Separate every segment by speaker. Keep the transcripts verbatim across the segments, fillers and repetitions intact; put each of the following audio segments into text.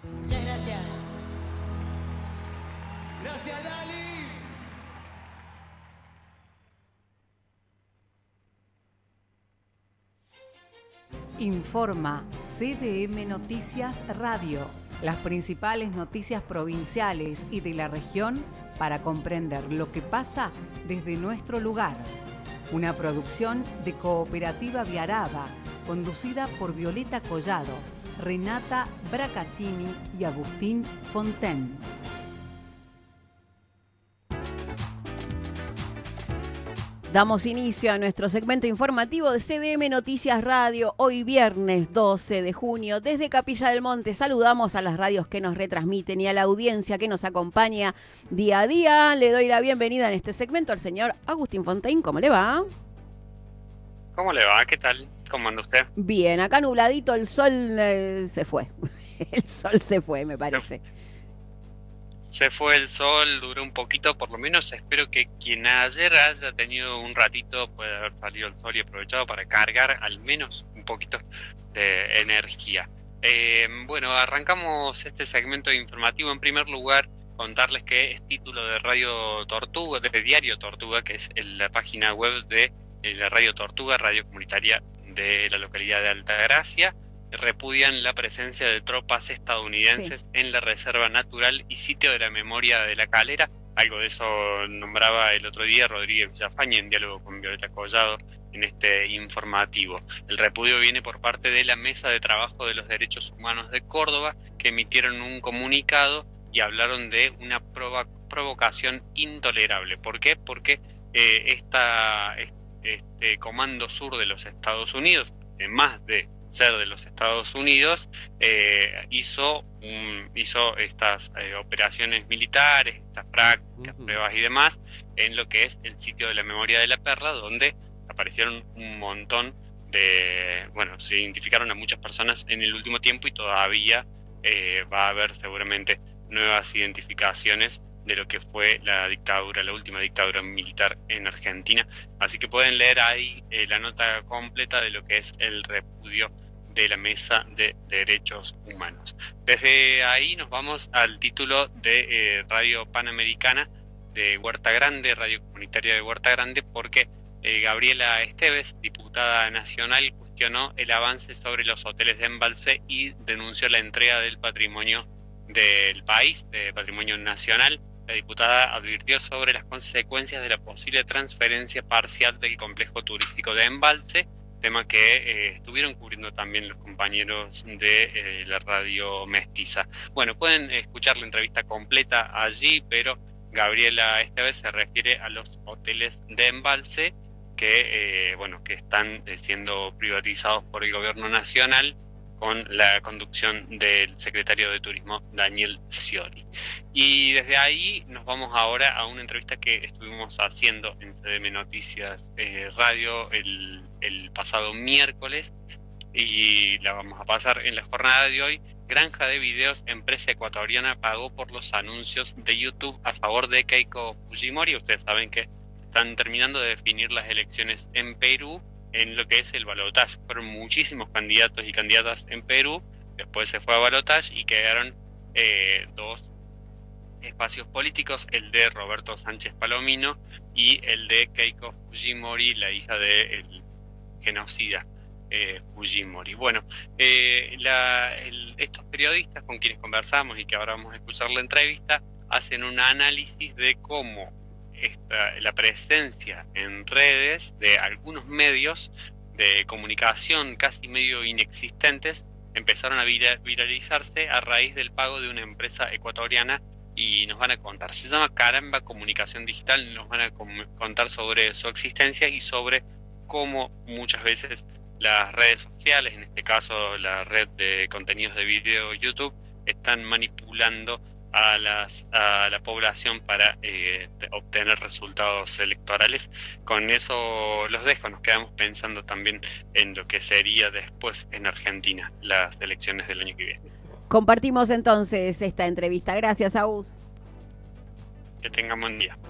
Speaker 1: Muchas gracias.
Speaker 2: Gracias, Lali.
Speaker 3: Informa C D M Noticias Radio, las principales noticias provinciales y de la región para comprender lo que pasa desde nuestro lugar. Una producción de Cooperativa Viaraba, conducida por Violeta Collado, Renata Bracaccini y Agustín Fonten.
Speaker 4: Damos inicio a nuestro segmento informativo de C D M Noticias Radio, hoy viernes doce de junio. Desde Capilla del Monte saludamos a las radios que nos retransmiten y a la audiencia que nos acompaña día a día. Le doy la bienvenida en este segmento al señor Agustín Fontaine. ¿Cómo le va?
Speaker 5: ¿Cómo le va? ¿Qué tal? ¿Cómo anda usted?
Speaker 4: Bien, acá nubladito, el sol eh, se fue. El sol se fue, me parece.
Speaker 5: Se fue el sol, duró un poquito, por lo menos espero que quien ayer haya tenido un ratito pueda haber salido el sol y aprovechado para cargar al menos un poquito de energía. Eh, bueno, arrancamos este segmento informativo. En primer lugar, contarles que es título de Radio Tortuga, de Diario Tortuga, que es la página web de la Radio Tortuga, radio comunitaria de la localidad de Altagracia. Repudian la presencia de tropas estadounidenses sí. en la Reserva Natural y Sitio de la Memoria de la Calera. Algo de eso nombraba el otro día Rodríguez Villafañe en diálogo con Violeta Collado en este informativo. El repudio viene por parte de la Mesa de Trabajo de los Derechos Humanos de Córdoba, que emitieron un comunicado y hablaron de una provo- provocación intolerable. ¿Por qué? Porque eh, esta, este Comando Sur de los Estados Unidos, además de ser de los Estados Unidos, eh, hizo um, hizo estas eh, operaciones militares, estas prácticas, uh-huh. pruebas y demás, en lo que es el Sitio de la Memoria de la Perla, donde aparecieron un montón de, bueno, se identificaron a muchas personas en el último tiempo y todavía eh, va a haber seguramente nuevas identificaciones de lo que fue la dictadura, la última dictadura militar en Argentina. Así que pueden leer ahí eh, la nota completa de lo que es el repudio de la Mesa de Derechos Humanos. Desde ahí nos vamos al título de eh, Radio Panamericana de Huerta Grande, radio comunitaria de Huerta Grande, porque eh, Gabriela Esteves, diputada nacional, cuestionó el avance sobre los hoteles de embalse y denunció la entrega del patrimonio del país, de patrimonio nacional. La diputada advirtió sobre las consecuencias de la posible transferencia parcial del complejo turístico de embalse, tema que eh, estuvieron cubriendo también los compañeros de eh, la radio Mestiza. Bueno, pueden escuchar la entrevista completa allí, pero Gabriela esta vez se refiere a los hoteles de embalse que, eh, bueno, que están eh, siendo privatizados por el gobierno nacional con la conducción del secretario de Turismo, Daniel Scioli. Y desde ahí nos vamos ahora a una entrevista que estuvimos haciendo en C D M Noticias eh, Radio el, el pasado miércoles, y la vamos a pasar en la jornada de hoy. Granja de Videos, empresa ecuatoriana, pagó por los anuncios de YouTube a favor de Keiko Fujimori. Ustedes saben que están terminando de definir las elecciones en Perú, en lo que es el balotaje. Fueron muchísimos candidatos y candidatas en Perú, después se fue a balotaje y quedaron eh, dos espacios políticos, el de Roberto Sánchez Palomino y el de Keiko Fujimori, la hija del genocida eh, Fujimori. Bueno, eh, la, el, estos periodistas con quienes conversamos y que ahora vamos a escuchar la entrevista, hacen un análisis de cómo Esta, la presencia en redes de algunos medios de comunicación casi medio inexistentes empezaron a vira, viralizarse a raíz del pago de una empresa ecuatoriana, y nos van a contar, se llama Caramba Comunicación Digital, nos van a com- contar sobre su existencia y sobre cómo muchas veces las redes sociales, en este caso la red de contenidos de video YouTube, están manipulando a, las, a la población para eh, obtener resultados electorales. Con eso los dejo, nos quedamos pensando también en lo que sería después en Argentina las elecciones del año que viene.
Speaker 4: Compartimos entonces esta entrevista. Gracias, Agus.
Speaker 5: Que tengan buen día.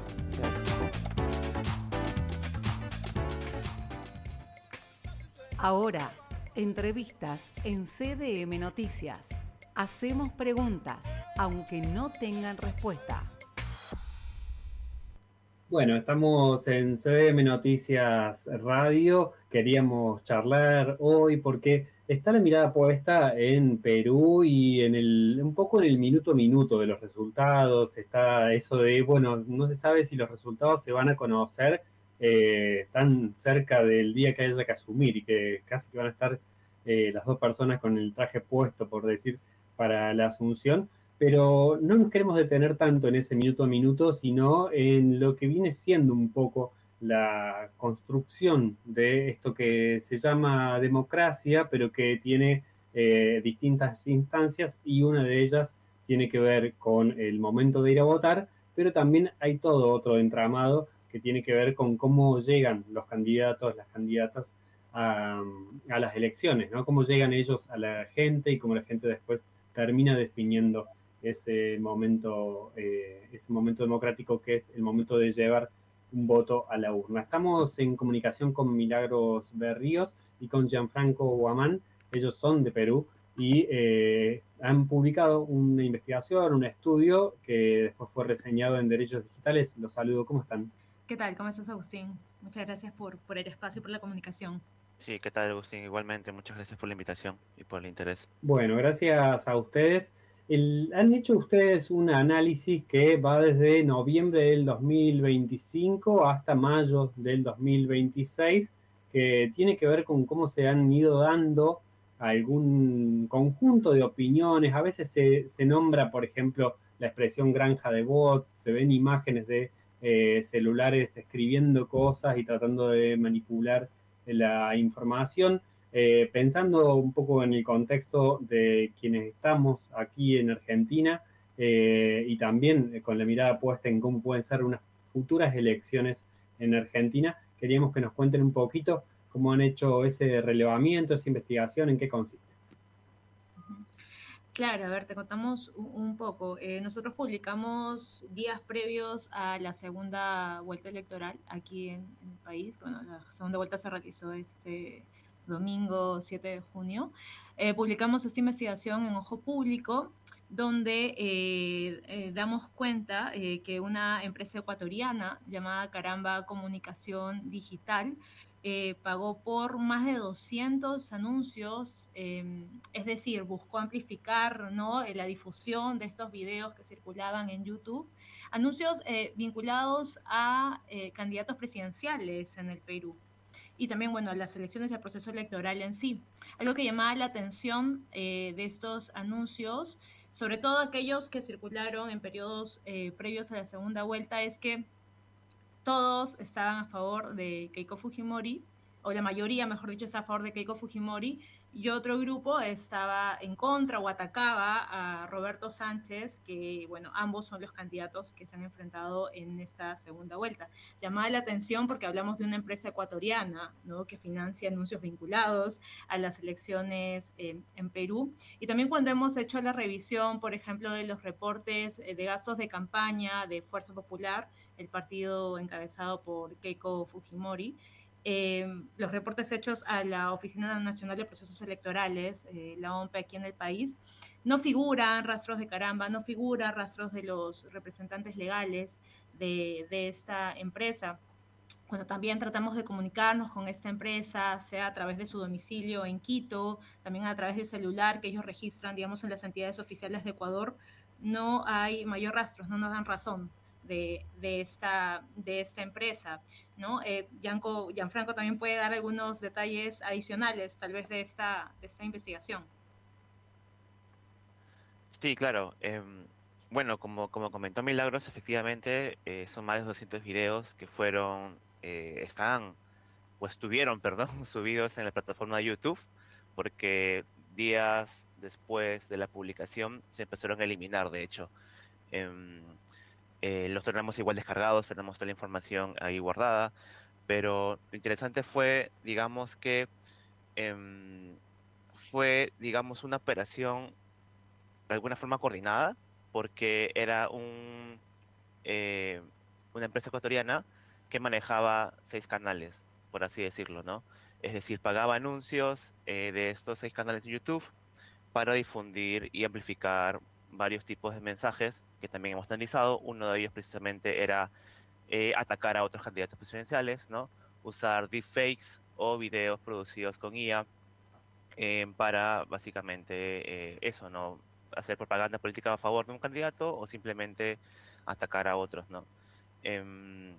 Speaker 3: Ahora, entrevistas en C D M Noticias. Hacemos preguntas, aunque no tengan respuesta.
Speaker 1: Bueno, estamos en C D M Noticias Radio. Queríamos charlar hoy porque está la mirada puesta en Perú y en el, un poco en el minuto a minuto de los resultados. Está eso de, bueno, no se sabe si los resultados se van a conocer eh, tan cerca del día que haya que asumir y que casi que van a estar eh, las dos personas con el traje puesto, por decir, para la asunción. Pero no nos queremos detener tanto en ese minuto a minuto, sino en lo que viene siendo un poco la construcción de esto que se llama democracia, pero que tiene eh, distintas instancias y una de ellas tiene que ver con el momento de ir a votar, pero también hay todo otro entramado que tiene que ver con cómo llegan los candidatos, las candidatas a, a las elecciones, ¿no? Cómo llegan ellos a la gente y cómo la gente después termina definiendo ese momento, eh, ese momento democrático que es el momento de llevar un voto a la urna. Estamos en comunicación con Milagros Berríos y con Gianfranco Guamán. Ellos son de Perú y eh, han publicado una investigación, un estudio que después fue reseñado en Derechos Digitales. Los saludo, ¿cómo están?
Speaker 2: ¿Qué tal? ¿Cómo estás, Agustín? Muchas gracias por, por el espacio y por la comunicación.
Speaker 6: Sí, ¿qué tal, Agustín? Igualmente, muchas gracias por la invitación y por el interés.
Speaker 1: Bueno, gracias a ustedes. El, han hecho ustedes un análisis que va desde noviembre del dos mil veinticinco hasta mayo del dos mil veintiséis, que tiene que ver con cómo se han ido dando algún conjunto de opiniones. A veces se, se nombra, por ejemplo, la expresión granja de bots, se ven imágenes de eh, celulares escribiendo cosas y tratando de manipular la información. Eh, pensando un poco en el contexto de quienes estamos aquí en Argentina eh, y también eh, con la mirada puesta en cómo pueden ser unas futuras elecciones en Argentina, queríamos que nos cuenten un poquito cómo han hecho ese relevamiento, esa investigación, en qué consiste.
Speaker 2: Claro, a ver, te contamos un poco. Eh, nosotros publicamos días previos a la segunda vuelta electoral aquí en, en el país. Bueno, la segunda vuelta se realizó este domingo siete de junio. Eh, publicamos esta investigación en Ojo Público, donde eh, eh, damos cuenta eh, que una empresa ecuatoriana llamada Caramba Comunicación Digital eh, pagó por más de doscientos anuncios, eh, es decir, buscó amplificar, ¿no?, la difusión de estos videos que circulaban en YouTube, anuncios eh, vinculados a eh, candidatos presidenciales en el Perú. Y también, bueno, las elecciones y el proceso electoral en sí. Algo que llamaba la atención eh, de estos anuncios, sobre todo aquellos que circularon en periodos eh, previos a la segunda vuelta, es que todos estaban a favor de Keiko Fujimori, o la mayoría, mejor dicho, está a favor de Keiko Fujimori, y otro grupo estaba en contra o atacaba a Roberto Sánchez, que, bueno, ambos son los candidatos que se han enfrentado en esta segunda vuelta. Llamaba la atención porque hablamos de una empresa ecuatoriana, ¿no?, que financia anuncios vinculados a las elecciones eh, en Perú. Y también cuando hemos hecho la revisión, por ejemplo, de los reportes de gastos de campaña de Fuerza Popular, el partido encabezado por Keiko Fujimori, eh, los reportes hechos a la Oficina Nacional de Procesos Electorales, eh, la O M P E aquí en el país, no figuran rastros de Caramba, no figuran rastros de los representantes legales de, de esta empresa. Cuando también tratamos de comunicarnos con esta empresa, sea a través de su domicilio en Quito, también a través del celular que ellos registran, digamos, en las entidades oficiales de Ecuador, no hay mayor rastros, no nos dan razón de, de, esta, de esta empresa, ¿no? Eh, Gianco, Gianfranco también puede dar algunos detalles adicionales, tal vez, de esta, de esta investigación.
Speaker 6: Sí, claro. Eh, bueno, como, como comentó Milagros, efectivamente eh, son más de doscientos videos que fueron, eh, están, o estuvieron, perdón, subidos en la plataforma de YouTube, porque días después de la publicación se empezaron a eliminar, de hecho. Em, eh, los tenemos igual descargados, tenemos toda la información ahí guardada, pero lo interesante fue, digamos que em, fue, digamos, una operación de alguna forma coordinada, porque era un, eh, una empresa ecuatoriana que manejaba seis canales, por así decirlo, ¿no? Es decir, pagaba anuncios eh, de estos seis canales de YouTube para difundir y amplificar varios tipos de mensajes que también hemos analizado. Uno de ellos precisamente era eh, atacar a otros candidatos presidenciales, ¿no? Usar deepfakes o videos producidos con I A eh, para básicamente eh, eso, ¿no? Hacer propaganda política a favor de un candidato o simplemente atacar a otros, ¿no? Em,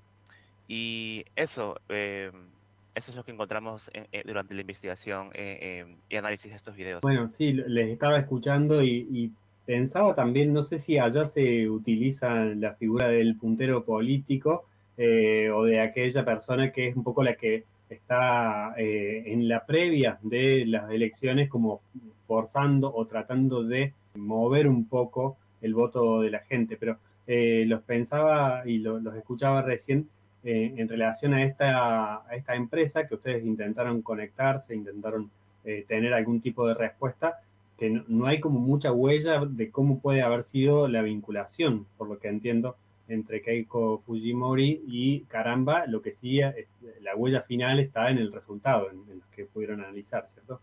Speaker 6: y eso, em, eso es lo que encontramos en- eh, durante la investigación eh, em, y análisis de estos videos.
Speaker 1: Bueno, sí, les estaba escuchando y, y pensaba también, no sé si allá se utiliza la figura del puntero político eh, o de aquella persona que es un poco la que está eh, en la previa de las elecciones como forzando o tratando de mover un poco el voto de la gente, pero eh, los pensaba y lo- los escuchaba recién eh, en relación a esta, a esta empresa que ustedes intentaron conectarse, intentaron eh, tener algún tipo de respuesta, que no, no hay como mucha huella de cómo puede haber sido la vinculación, por lo que entiendo, entre Keiko Fujimori y Caramba, lo que sí, es, la huella final está en el resultado, en, en lo que pudieron analizar, ¿cierto?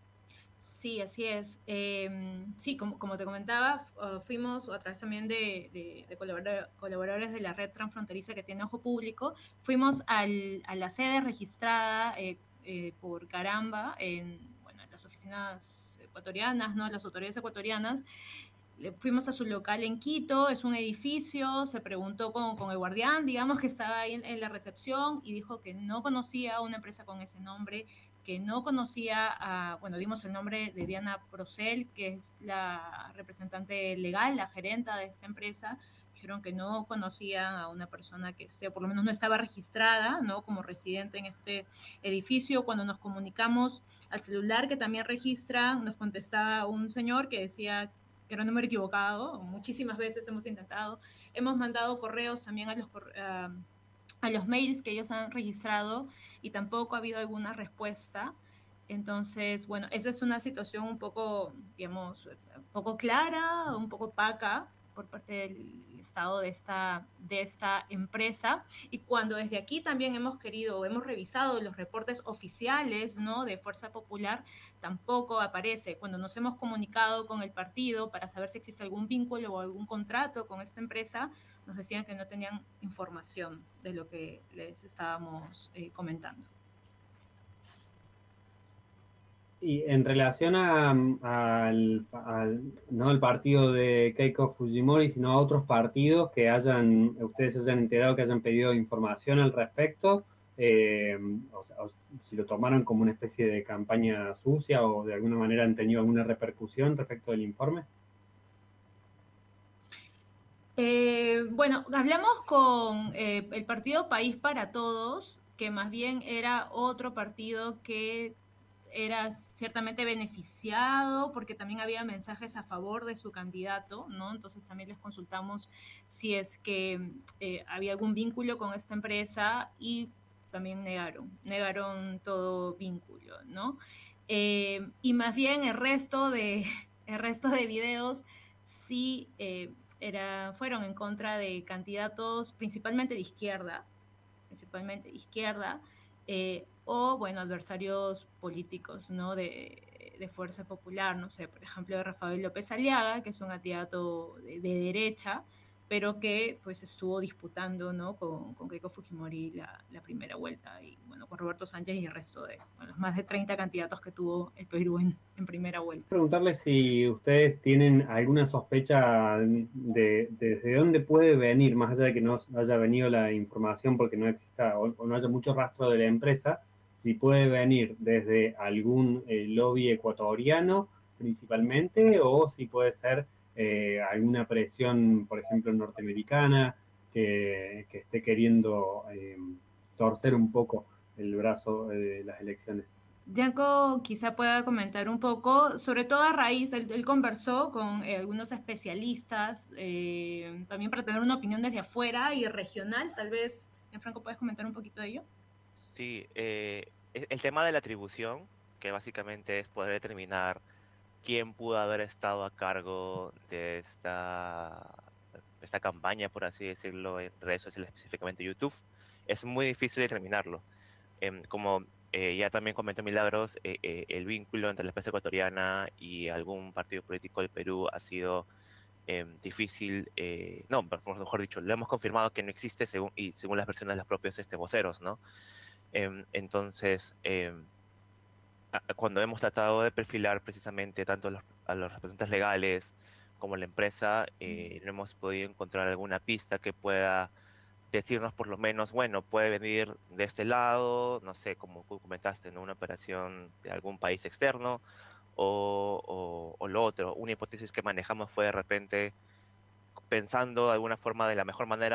Speaker 2: Sí, así es. Eh, sí, como, como te comentaba, fu- uh, fuimos a través también de, de- de colaborador- colaboradores de la red transfronteriza que tiene Ojo Público, fuimos al- a la sede registrada eh, eh, por Caramba en, bueno, en las oficinas ecuatorianas, ¿no? Las autoridades ecuatorianas. Le- Fuimos a su local en Quito, es un edificio, se preguntó con, con el guardián, digamos, que estaba ahí en, en la recepción y dijo que no conocía una empresa con ese nombre, que no conocía, a, bueno, dimos el nombre de Diana Procel, que es la representante legal, la gerenta de esta empresa. Dijeron que no conocían a una persona que esté, por lo menos no estaba registrada, ¿no? Como residente en este edificio. Cuando nos comunicamos al celular que también registran, nos contestaba un señor que decía que era un número equivocado. Muchísimas veces hemos intentado. Hemos mandado correos también a los, uh, a los mails que ellos han registrado y tampoco ha habido alguna respuesta. Entonces, bueno, esa es una situación un poco, digamos, un poco clara, un poco opaca por parte del Estado de esta, de esta empresa. Y cuando desde aquí también hemos querido, hemos revisado los reportes oficiales, ¿no? De Fuerza Popular, tampoco aparece. Cuando nos hemos comunicado con el partido para saber si existe algún vínculo o algún contrato con esta empresa, nos decían que no tenían información de lo que les estábamos eh, comentando.
Speaker 1: Y en relación a, al, al- no al partido de Keiko Fujimori, sino a otros partidos que hayan, ustedes se hayan enterado, que hayan pedido información al respecto, eh, o sea, o si lo tomaron como una especie de campaña sucia o de alguna manera han tenido alguna repercusión respecto del informe.
Speaker 2: Eh, bueno, hablamos con eh, el partido País para Todos, que más bien era otro partido que era ciertamente beneficiado porque también había mensajes a favor de su candidato, ¿no? Entonces también les consultamos si es que eh, había algún vínculo con esta empresa y también negaron, negaron todo vínculo, ¿no? Eh, y más bien el resto de, el resto de videos sí eh, era, fueron en contra de candidatos principalmente de izquierda, principalmente de izquierda, eh, o, bueno, adversarios políticos, ¿no? De, de Fuerza Popular, no sé, por ejemplo, de Rafael López Aliaga, que es un candidato de, de derecha, pero que pues estuvo disputando, ¿no? con, con Keiko Fujimori la, la, primera vuelta y bueno, con Roberto Sánchez y el resto de bueno, los más de treinta candidatos que tuvo el Perú en, en primera vuelta.
Speaker 1: Preguntarle si ustedes tienen alguna sospecha de, de desde dónde puede venir, más allá de que no haya venido la información porque no exista o, o no haya mucho rastro de la empresa, si puede venir desde algún eh, lobby ecuatoriano principalmente o si puede ser eh, alguna presión, por ejemplo, norteamericana que, que esté queriendo eh, torcer un poco el brazo de las elecciones.
Speaker 2: Yanko quizá pueda comentar un poco, sobre todo a raíz, él, él conversó con eh, algunos especialistas, eh, también para tener una opinión desde afuera y regional, tal vez, Franco, ¿puedes comentar un poquito de ello?
Speaker 6: Sí, eh, e- el tema de la atribución, que básicamente es poder determinar quién pudo haber estado a cargo de esta, esta campaña, por así decirlo, en redes sociales, específicamente YouTube, es muy difícil determinarlo. Em, como eh, ya también comentó Milagros, eh, eh, el vínculo entre la empresa ecuatoriana y algún partido político del Perú ha sido eh, difícil, eh, no, por- mejor dicho, lo hemos confirmado que no existe según, y según las versiones de los propios este, voceros, ¿no? Em, entonces, em, a- cuando hemos tratado de perfilar precisamente tanto a los, a los representantes legales como la empresa, eh, no hemos podido encontrar alguna pista que pueda decirnos por lo menos, bueno, puede venir de este lado, no sé, como tú comentaste, ¿no? Una operación de algún país externo o, o, o lo otro. Una hipótesis que manejamos fue de repente pensando de alguna forma de la mejor manera